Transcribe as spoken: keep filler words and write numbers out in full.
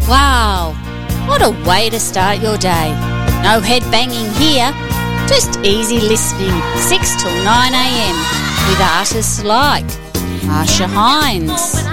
Wow, what a way to start your day. No head banging here, just easy listening six till nine a m with artists like Marsha Hines,